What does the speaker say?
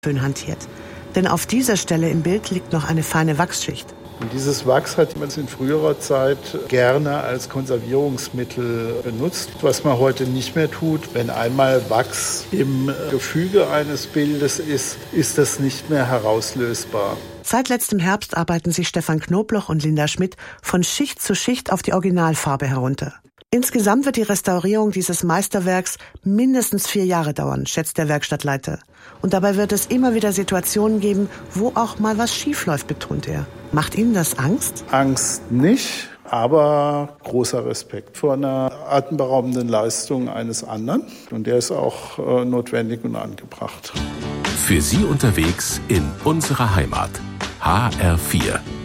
Föhn hantiert. Denn auf dieser Stelle im Bild liegt noch eine feine Wachsschicht. Und dieses Wachs hat man in früherer Zeit gerne als Konservierungsmittel benutzt, was man heute nicht mehr tut. Wenn einmal Wachs im Gefüge eines Bildes ist, ist das nicht mehr herauslösbar. Seit letztem Herbst arbeiten sich Stefan Knobloch und Linda Schmidt von Schicht zu Schicht auf die Originalfarbe herunter. Insgesamt wird die Restaurierung dieses Meisterwerks mindestens 4 Jahre dauern, schätzt der Werkstattleiter. Und dabei wird es immer wieder Situationen geben, wo auch mal was schiefläuft, betont er. Macht Ihnen das Angst? Angst nicht, aber großer Respekt vor einer atemberaubenden Leistung eines anderen. Und der ist auch notwendig und angebracht. Für Sie unterwegs in unserer Heimat. HR4.